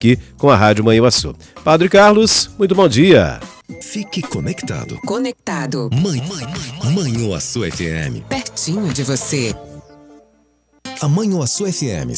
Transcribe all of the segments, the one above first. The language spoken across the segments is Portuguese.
aqui com a Rádio Manhuaçu. Padre Carlos, muito bom dia. Fique conectado. Conectado. Manhuaçu FM. Pertinho de você. A Manhuaçu FM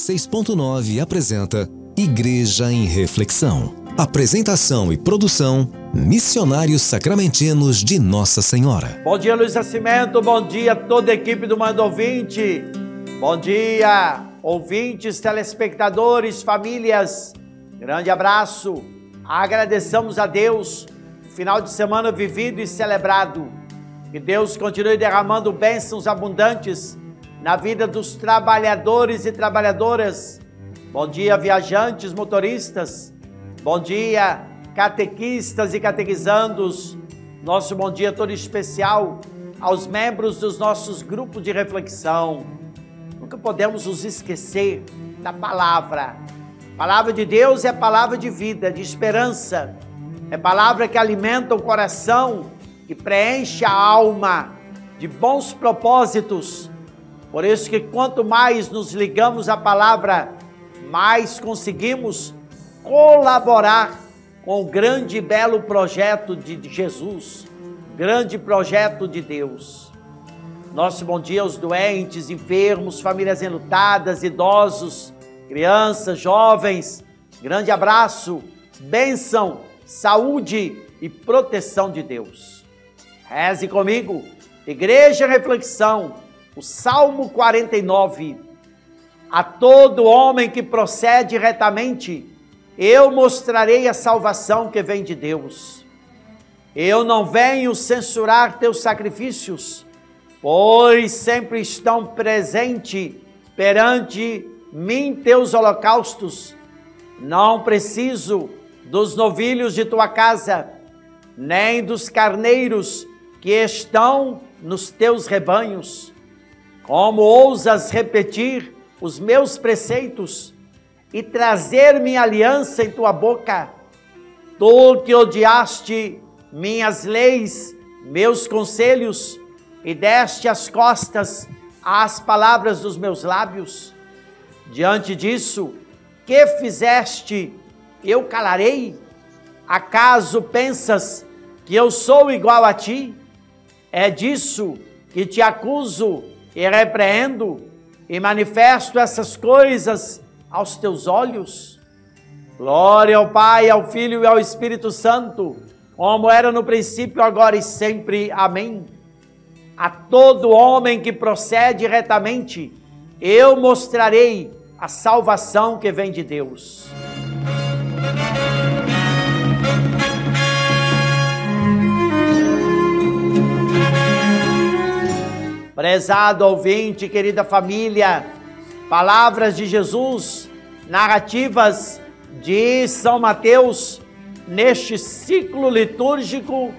106.9 apresenta Igreja em Reflexão. Apresentação e produção, Missionários Sacramentinos de Nossa Senhora. Bom dia, Luiz Nascimento. Bom dia, toda a equipe do Manda Ouvinte. Bom dia, ouvintes, telespectadores, famílias. Grande abraço. Agradecemos a Deus o final de semana vivido e celebrado. Que Deus continue derramando bênçãos abundantes na vida dos trabalhadores e trabalhadoras. Bom dia, viajantes, motoristas. Bom dia, catequistas e catequizandos. Nosso bom dia todo especial aos membros dos nossos grupos de reflexão. Nunca podemos nos esquecer da palavra. A palavra de Deus é palavra de vida, de esperança. É palavra que alimenta o coração, que preenche a alma de bons propósitos. Por isso que quanto mais nos ligamos à palavra, mais conseguimos colaborar com o grande e belo projeto de Jesus, grande projeto de Deus. Nosso bom dia aos doentes, enfermos, famílias enlutadas, idosos, crianças, jovens. Grande abraço, bênção, saúde e proteção de Deus. Reze comigo, Igreja Reflexão, o Salmo 49. A todo homem que procede retamente, eu mostrarei a salvação que vem de Deus. Eu não venho censurar teus sacrifícios, pois sempre estão presentes perante mim teus holocaustos. Não preciso dos novilhos de tua casa, nem dos carneiros que estão nos teus rebanhos. Como ousas repetir os meus preceitos e trazer minha aliança em tua boca? Tu que odiaste minhas leis, meus conselhos, e deste as costas às palavras dos meus lábios. Diante disso, que fizeste? Eu calarei? Acaso pensas que eu sou igual a ti? É disso que te acuso e repreendo e manifesto essas coisas aos teus olhos. Glória ao Pai, ao Filho e ao Espírito Santo, como era no princípio, agora e sempre. Amém. A todo homem que procede retamente, eu mostrarei a salvação que vem de Deus. Prezado ouvinte, querida família, palavras de Jesus, narrativas de São Mateus, neste ciclo litúrgico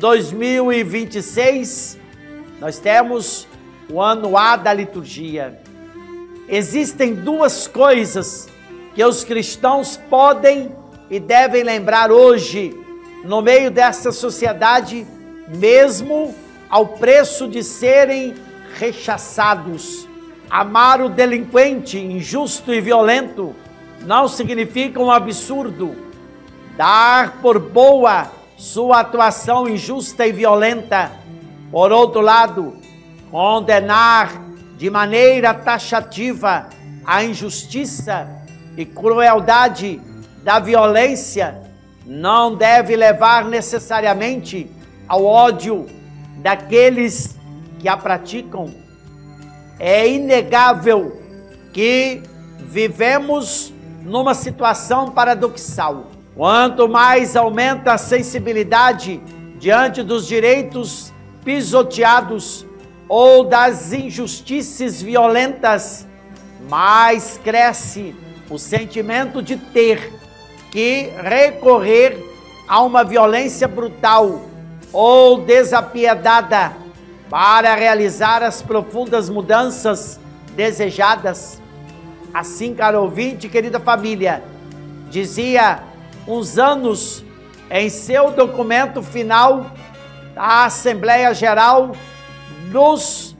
2026, nós temos o ano A da liturgia. Existem duas coisas que os cristãos podem e devem lembrar hoje, no meio dessa sociedade, mesmo ao preço de serem rechaçados. Amar o delinquente, injusto e violento não significa um absurdo. Dar por boa sua atuação injusta e violenta. Por outro lado, condenar de maneira taxativa a injustiça e crueldade da violência não deve levar necessariamente ao ódio daqueles que a praticam. É inegável que vivemos numa situação paradoxal. Quanto mais aumenta a sensibilidade diante dos direitos pisoteados ou das injustiças violentas, mais cresce o sentimento de ter que recorrer a uma violência brutal ou desapiedada para realizar as profundas mudanças desejadas. Assim, caro ouvinte, querida família, dizia uns anos em seu documento final da Assembleia Geral dos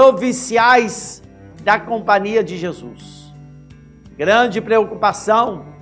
Provinciais da Companhia de Jesus. Grande preocupação